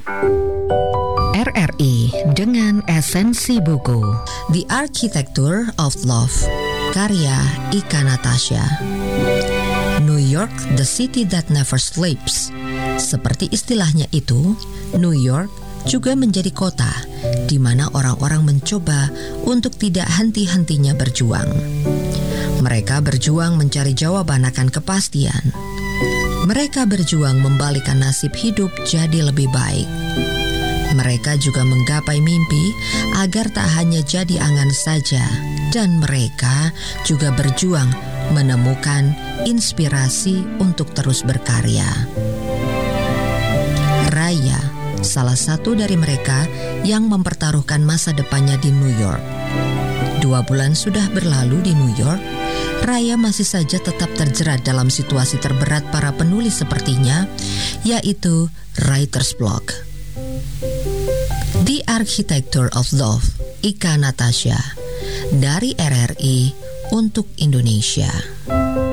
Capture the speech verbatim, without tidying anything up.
R R I dengan esensi buku The Architecture of Love, karya Ika Natasha. New York, the city that never sleeps. Seperti istilahnya itu, New York juga menjadi kota di mana orang-orang mencoba untuk tidak henti-hentinya berjuang. Mereka berjuang mencari jawaban akan kepastian. Mereka berjuang membalikan nasib hidup jadi lebih baik. Mereka juga menggapai mimpi agar tak hanya jadi angan saja, dan mereka juga berjuang menemukan inspirasi untuk terus berkarya. Raya, salah satu dari mereka yang mempertaruhkan masa depannya di New York. Dua bulan sudah berlalu di New York, Raya masih saja tetap terjerat dalam situasi terberat para penulis sepertinya, yaitu writer's block. The Architecture of Love, Ika Natasha, dari R R I untuk Indonesia.